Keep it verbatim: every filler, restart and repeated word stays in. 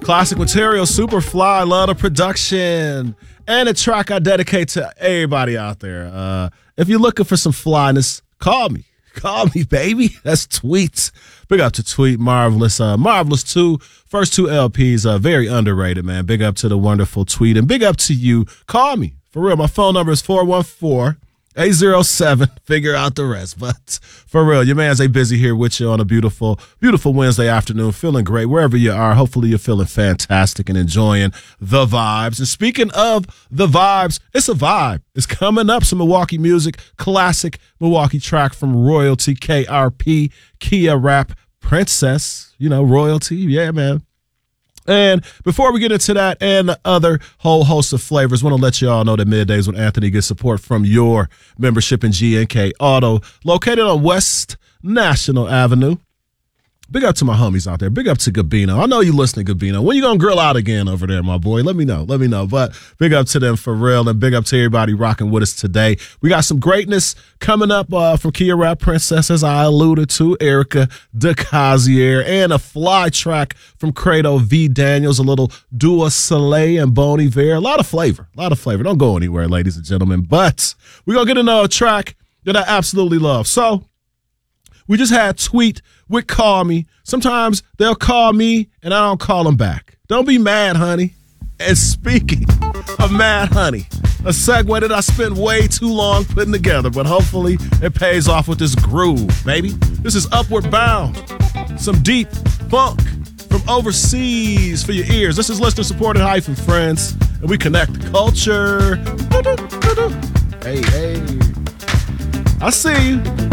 Classic material, Superfly, love the production. And a track I dedicate to everybody out there. Uh, if you're looking for some flyness, call me. Call me, baby. That's Tweet. Big up to Tweet. Marvelous. Uh, Marvelous two. First two L Ps. Uh, very underrated, man. Big up to the wonderful Tweet. And big up to you. Call me. For real. My phone number is four one four, eight zero seven. Figure out the rest. But for real, your man's A Busy here with you on a beautiful, beautiful Wednesday afternoon. Feeling great wherever you are. Hopefully you're feeling fantastic and enjoying the vibes. And speaking of the vibes, it's a vibe. It's coming up. Some Milwaukee music, classic Milwaukee track from Royalty, K R P, Kia Rap Princess. You know, Royalty. Yeah, man. And before we get into that and the other whole host of flavors, want to let you all know that Middays with Anthony gets support from your membership in G N K Auto, located on West National Avenue. Big up to my homies out there. Big up to Gabino. I know you listening, Gabino. When you going to grill out again over there, my boy? Let me know. Let me know. But big up to them for real, and big up to everybody rocking with us today. We got some greatness coming up uh, from Kia Rap Princess, as I alluded to, Erica DeCazier, and a fly track from Credo V. Daniels, a little Dua Soleil and Bon Iver. A lot of flavor. A lot of flavor. Don't go anywhere, ladies and gentlemen. But we're going to get another track that I absolutely love. So we just had Tweet with Call Me. Sometimes they'll call me and I don't call them back. Don't be mad, honey. And speaking of mad, honey, a segue that I spent way too long putting together, but hopefully it pays off with this groove, baby. This is Upward Bound. Some deep funk from overseas for your ears. This is listener-supported hyphen, friends, and we connect the culture. Hey, hey. I see you.